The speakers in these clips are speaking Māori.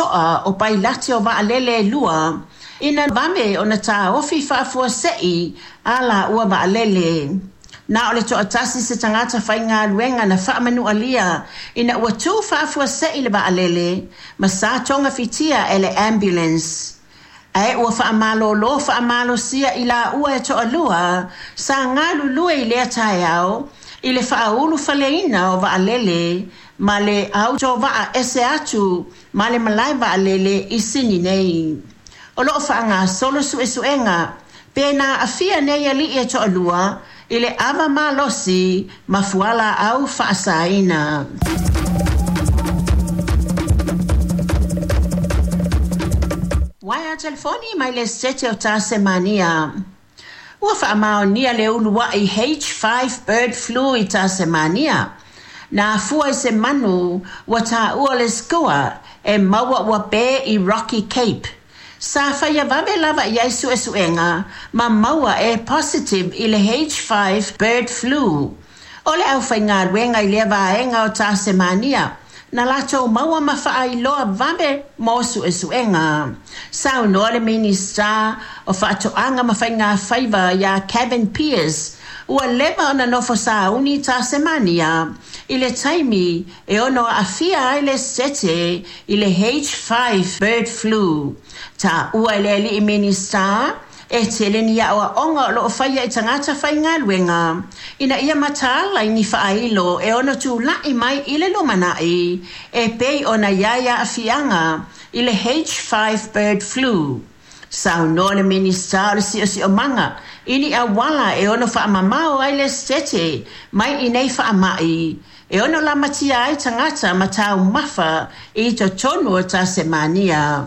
soa o pailati o vaalele lua, ina vame o na tā ofi whaafua sei ala ua vaalele. Na ole to atasi se tangata whainga luenga na whaamanu alia, ina ua tū whaafua sei le vaalele, ma sā tonga fitia ele ambulance. Ai ua whaamalo sia ila ua e to alua, sa ngalu lue i lea tae au, i le whaaulu whaleina o vaalele, ma le au to waa ese atu, ma le malai vaalele i sini nei. O loo whaanga solo suenga, pēnā awhia nei ali e to alua, i le ama malosi, ma fuala au whaasaina. Waia telefoni mai le sete o tā semania. Ua whaamao nia le ulua i H5 bird flu i tā semania. Na fua i se manu wa tā ua le skua e maua ua pē i Rocky Cape. Sa whaia vawe lava i aisu e suenga ma maua e positive i le H5 bird flu. O le au whainga ruenga i lea vaenga o tā semania. Na lato maua mawha i loa vabe mosu e suenga. Sau noa le minister o whaatoanga mawhainga whaiva ya Kevin Pierce ua leva ona nofo sa uni ta semania i le taimi e ono a fia ai le sete i le H5 bird flu. Ta ua le li i minister e teleni ia oa onga o loo whaia i tangata whainga luenga. Ina ia matala i ni whaailo e ono tu lai mai i le lumanai e pei ona iaia a fianga i le H5 bird flu. Sau no le minister le si o manga ini a wala e ono whaamamao ai le sete mai i nei whaamai. E ono la matia ai tangata matau mafa i to tonu o ta semania.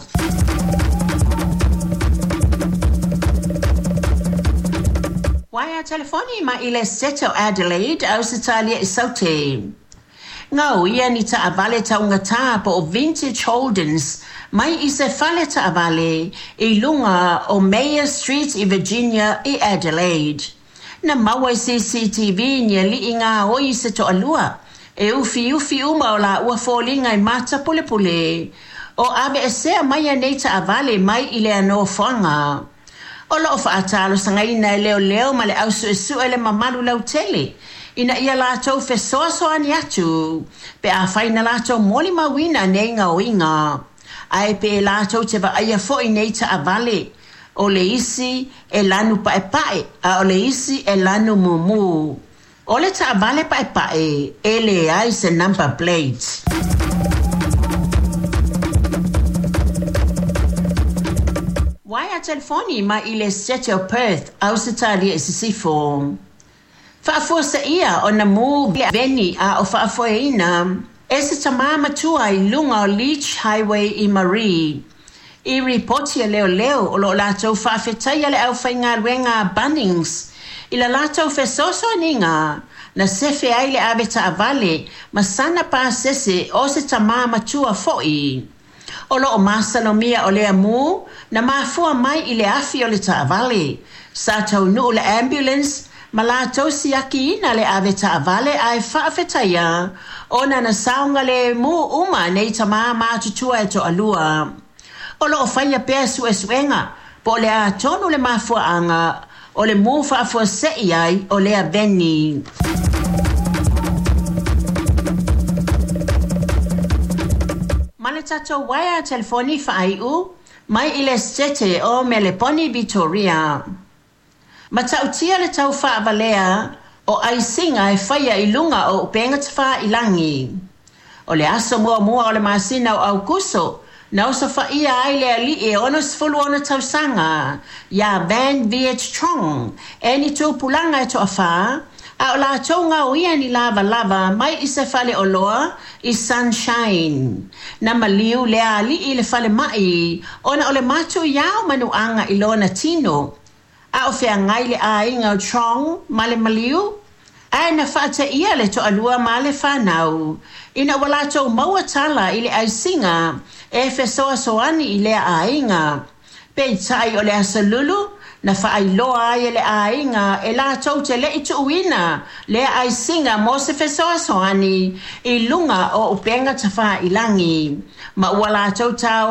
Waia telefoni ma i le sete o Adelaide au Sitalia i saute. Ngau ia ni ta avale taunga tā po o Vintage Holdens mai i se fale ta avale i lunga o Mayor Street i Virginia i Adelaide. Na maua i CCTV ni li inga o i se to alua e ufi uma o la ua fōlinga i mata pule pule. O ave e sea mai a nei ta avale mai i le ano whanga. O loo whaatalo sangaina e leo ma le ausu e su ele mamalu lau tele. Ina ia lātou fesoa ni atu, pe a whaina lātou moli mawina nei ngā oinga. Ai pe lātou te wa aia fo i nei ta avale, o le isi e lanu pae, a o le isi e lanu mumu. O le ta avale pae, e le ai se number plate. Waia telefoni ma i le sete o Perth, au Sitalia i sisifo. Whaafua sa ia o na mū veni a o whaafua ina, e se tamama tua i lunga o Leach Highway i Marie. I reportia leo o lo lātou whaafetaia le au whainga ruenga Bunnings, i la lātou whesoso ninga, na sefe ai le aveta avale, ma sana pa sese o se tamama tua foi. O lo o masalomia o lea mū, na mafua mai i le afi o le ta avale, sa tau nu le ambulance, ma lātou siaki ina le aveta avale ai whaafetaia o na saunga le mū uma nei tamā mātutua e to alua. O lo o whaia pēr suenga, po le a tonu le mafua anga, o le mū whaafua sei ai o lea veni. Male tatou waia telefoni whaaiu, mai i le sete o Meleponi Victoria. Ma tautia le tau whaavalea o aisinga e whaia i lunga o upenga tawha i langi. O le aso mua o le masina o Augusto, na osa whaia ai le ali e onos fulu ona tausanga, ya Van Viet Trong, e ni tū pulanga e to a wha, a o la tonga o ia ni lava mai i se whale o loa i Sunshine. Na maliu le ali i le whale mai, ona o le matu iau manuanga i lona tino, a o whea ngai le a inga o Trong, ma le maliu, a na whaata ia le to alua ma le whanau. Ina walato maua tala i le aisinga, e whesoa soani i le a inga. Pei tai o le asalulu, na whaailoa ai le a inga, e la tau te le itu uina, le aisinga mo se whesoa soani, i lunga o upenga tawha i langi. Ma ua la tau tau